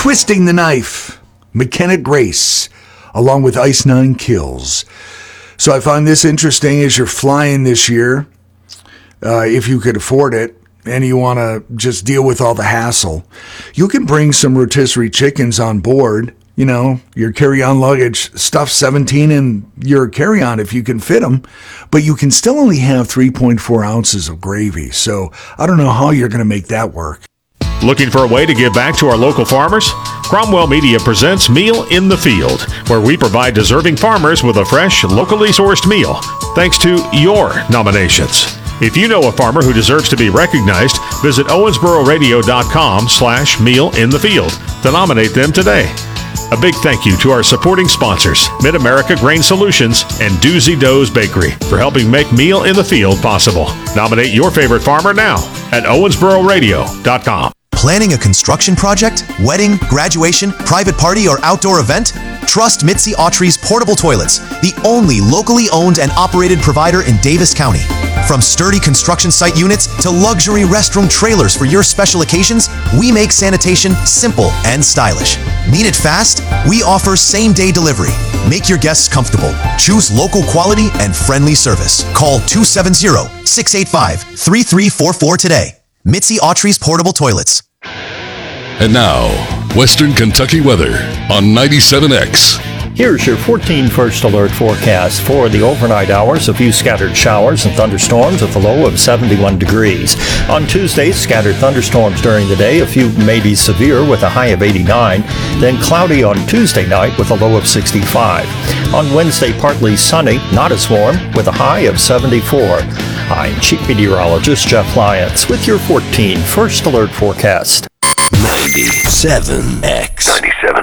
Twisting the Knife, McKenna Grace, along with Ice Nine Kills. So I find this interesting as you're flying this year, if you could afford it, and you want to just deal with all the hassle. You can bring some rotisserie chickens on board. You know, your carry-on luggage, stuff 17 in your carry-on if you can fit them, but you can still only have 3.4 ounces of gravy. So I don't know how you're going to make that work. Looking for a way to give back to our local farmers? Cromwell Media presents Meal in the Field, where we provide deserving farmers with a fresh, locally sourced meal, thanks to your nominations. If you know a farmer who deserves to be recognized, visit owensboro.radio.com/mealinthefield to nominate them today. A big thank you to our supporting sponsors, Mid-America Grain Solutions and Doozy Doe's Bakery, for helping make Meal in the Field possible. Nominate your favorite farmer now at owensbororadio.com. Planning a construction project, wedding, graduation, private party, or outdoor event? Trust Mitzi Autry's Portable Toilets, the only locally owned and operated provider in Davis County. From sturdy construction site units to luxury restroom trailers for your special occasions, we make sanitation simple and stylish. Need it fast? We offer same-day delivery. Make your guests comfortable. Choose local quality and friendly service. Call 270-685-3344 today. Mitzi Autry's Portable Toilets. And now, Western Kentucky weather on 97X. Here's your 14 First Alert forecast for the overnight hours. A few scattered showers and thunderstorms with a low of 71 degrees. On Tuesday, scattered thunderstorms during the day, a few maybe severe with a high of 89. Then cloudy on Tuesday night with a low of 65. On Wednesday, partly sunny, not as warm, with a high of 74. I'm Chief Meteorologist Jeff Lyons with your 14 First Alert forecast. 97X. 97.